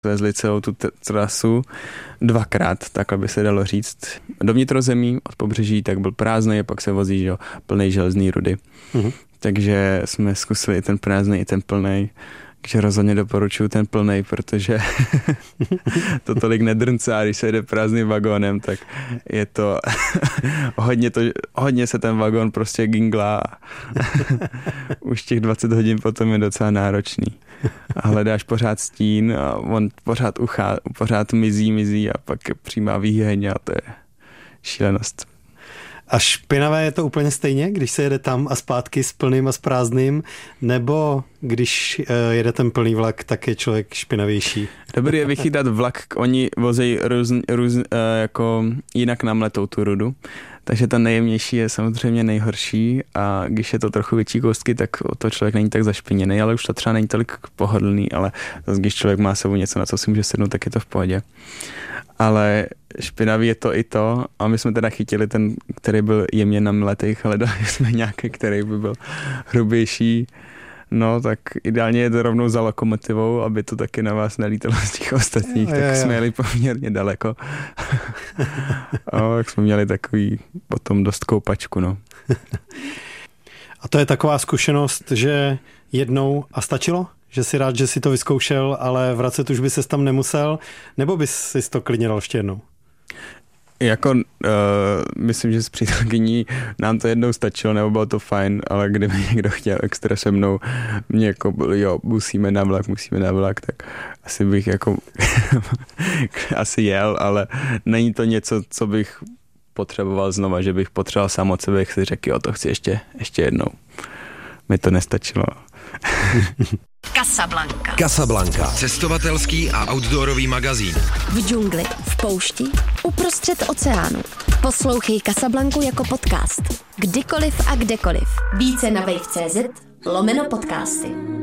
Vezli celou tu trasu 2krát, tak aby se dalo říct. Do vnitrozemí od pobřeží tak byl prázdnej a pak se vozí, že jo, plnej železný rudy. Takže jsme zkusili i ten prázdnej, i ten plnej. Takže rozhodně doporučuji ten plnej, protože to tolik nedrncá, když se jede prázdným vagónem, tak je to hodně se ten vagón prostě ginglá. Už těch 20 hodin potom je docela náročný. A hledáš pořád stín a on pořád mizí a pak je přímá výheň a to je šílenost. A špinavé je to úplně stejně, když se jede tam a zpátky s plným a s prázdným, nebo když jede ten plný vlak, tak je člověk špinavější? Dobrý je vychytat vlak, oni vozejí jako jinak namletou tu rudu, takže ta nejjemnější je samozřejmě nejhorší a když je to trochu větší koustky, tak to člověk není tak zašpiněný, ale už to třeba není tolik pohodlný, ale zase, když člověk má sebou něco, na co si může sednout, tak je to v pohodě. Ale špinavý je to i to a my jsme teda chytili ten, který byl jemně namletý, ale dali jsme nějaký, který by byl hrubější. No, tak ideálně je to rovnou za lokomotivou, aby to taky na vás nelítalo z těch ostatních, tak jsme jeli poměrně daleko. Tak jsme měli takový potom dost koupačku, no. A to je taková zkušenost, že jednou a stačilo? Že si rád, že si to vyzkoušel, ale vracet už by ses tam nemusel, nebo bys si to klidně dal ještě jednou? Myslím, že s přítelkyní nám to jednou stačilo, nebo bylo to fajn, ale kdyby někdo chtěl extra se mnou, mě jako musíme na vlak, tak asi bych asi jel, ale není to něco, co bych potřeboval znova, že bych potřeboval sám od sebe, jak si řekl, to chci ještě jednou. Mi to nestačilo. Casablanca. Cestovatelský a outdoorový magazín. V džungli, v poušti, uprostřed oceánu. Poslouchej Casablancu jako podcast. Kdykoliv a kdekoliv. Více na wave.cz/podcasty.